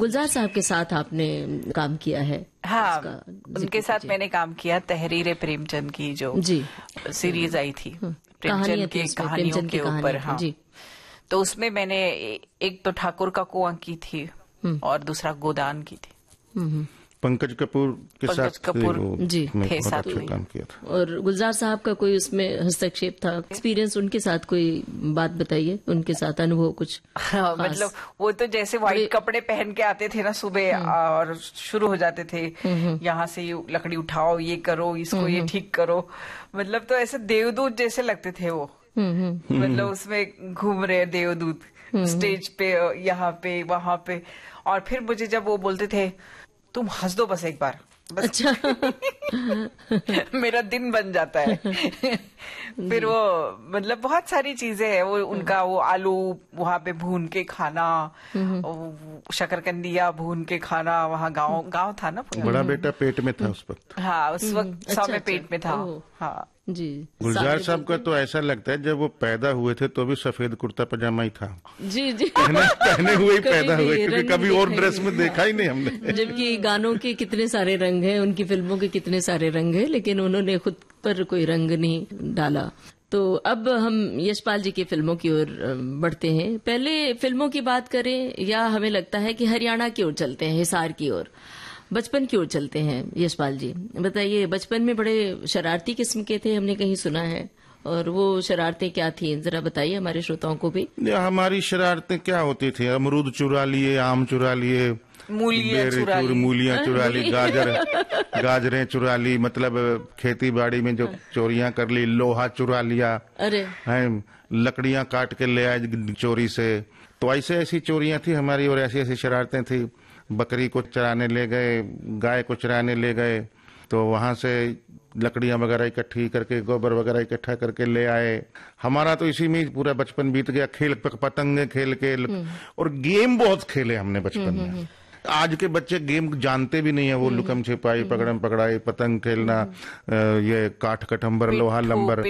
गुलजार साहब के साथ आपने काम किया है? हाँ, उनके साथ मैंने काम किया तहरीर प्रेमचंद की जो जी सीरीज आई थी प्रेमचंद की कहानियों के ऊपर। हाँ जी, तो उसमें मैंने एक तो ठाकुर का कुआं की थी और दूसरा गोदान की थी। पंकज कपूर के साथ जी थे साथ में काम किया था। और गुलजार साहब का कोई उसमें हस्तक्षेप था, एक्सपीरियंस उनके साथ कोई बात बताइए, उनके साथ अनुभव कुछ? हाँ, मतलब वो तो जैसे व्हाइट कपड़े पहन के आते थे ना सुबह और शुरू हो जाते थे यहाँ से लकड़ी उठाओ, ये करो, इसको ये ठीक करो, मतलब तो ऐसे देवदूत जैसे लगते थे वो। मतलब उसमें घूम रहे देवदूत स्टेज पे, यहाँ पे वहां पे। और फिर मुझे जब वो बोलते थे तुम हंस दो बस एक बार, बस अच्छा मेरा दिन बन जाता है। फिर वो मतलब बहुत सारी चीजें हैं वो, उनका वो आलू वहां पे भून के खाना, शकरकंदिया भून के खाना, वहाँ गांव था ना। बड़ा बेटा पेट में था उस वक्त। हाँ, उस वक्त 100 में पेट में था। हाँ जी। गुलजार साहब का तो ऐसा लगता है जब वो पैदा हुए थे तो भी सफेद कुर्ता पजामा ही था। जी जी, पहने हुए ही पैदा हुए, क्योंकि कभी और ड्रेस में देखा ही नहीं हमने। जबकि गानों के कितने सारे रंग हैं, उनकी फिल्मों के कितने सारे रंग हैं, लेकिन उन्होंने खुद पर कोई रंग नहीं डाला। तो अब हम यशपाल जी की फिल्मों की ओर बढ़ते हैं। पहले फिल्मों की बात करें या हमें लगता है कि हरियाणा की ओर चलते हैं, हिसार की ओर, बचपन की ओर चलते हैं? यशपाल जी बताइए, बचपन में बड़े शरारती किस्म के थे, हमने कहीं सुना है, और वो शरारतें क्या थी, जरा बताइए हमारे श्रोताओं को भी। हमारी शरारतें क्या होती थी? अमरूद चुरा लिए, आम चुरा लिए, मूलियां चुरा ली, गाजरें चुरा ली, मतलब खेती बाड़ी में जो चोरियां कर ली, लोहा चुरा लिया, अरे लकड़ियां काट के ले आए चोरी से। तो ऐसी चोरियां थी हमारी, और ऐसी ऐसी शरारतें थी। बकरी को चराने ले गए, गाय को चराने ले गए, तो वहां से लकड़ियां वगैरह इकट्ठी करके, गोबर वगैरह इकट्ठा करके ले आए। हमारा तो इसी में पूरा बचपन बीत गया, खेल पतंगे खेल के। और गेम बहुत खेले हमने बचपन में। आज के बच्चे गेम जानते भी नहीं है, वो लुकम छिपाई, पकड़म पकड़ाई, पतंग खेलना, ये काठ कटम्बर, लोहा लंबर,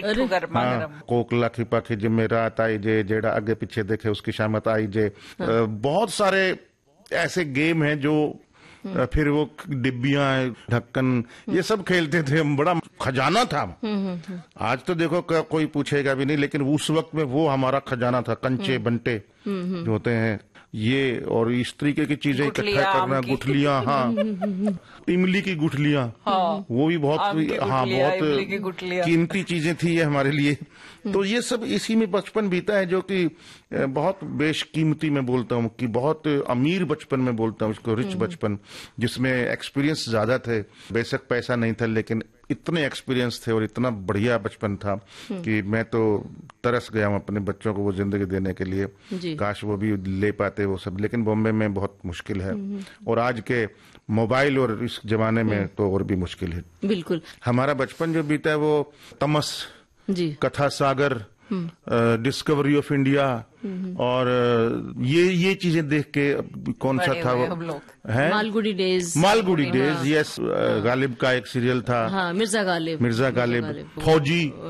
कोकला खिपा खिज में रात आई जे, जेड़ा आगे पीछे देखे उसकी शामत आई जे। बहुत सारे ऐसे गेम हैं जो, फिर वो डिब्बियां, ढक्कन, ये सब खेलते थे हम। बड़ा खजाना था। आज तो देखो कोई पूछेगा भी नहीं, लेकिन उस वक्त में वो हमारा खजाना था। कंचे बंटे जो होते हैं ये, और इस तरीके की चीजें इकट्ठा करना, गुठलियां, हाँ, इमली की गुठलियां, हाँ, वो भी बहुत, हाँ, बहुत कीमती चीजें थी ये हमारे लिए। तो ये सब इसी में बचपन बीता है, जो कि बहुत बेशकीमती में बोलता हूँ, कि बहुत अमीर बचपन में बोलता हूँ इसको, रिच बचपन, जिसमें एक्सपीरियंस ज्यादा थे। बेशक पैसा नहीं था, लेकिन इतने एक्सपीरियंस थे और इतना बढ़िया बचपन था कि मैं तो तरस गया हूँ अपने बच्चों को वो जिंदगी देने के लिए। काश वो भी ले पाते वो सब, लेकिन बॉम्बे में बहुत मुश्किल है, और आज के मोबाइल और इस जमाने में तो और भी मुश्किल है। बिल्कुल। हमारा बचपन जो बीता है वो तमस, कथा सागर, डिस्कवरी ऑफ इंडिया, और ये चीजें देख के, कौन सा था वो है, मालगुडी डेज, यस, गालिब का एक सीरियल था, हाँ, मिर्जा गालिब, फौजी,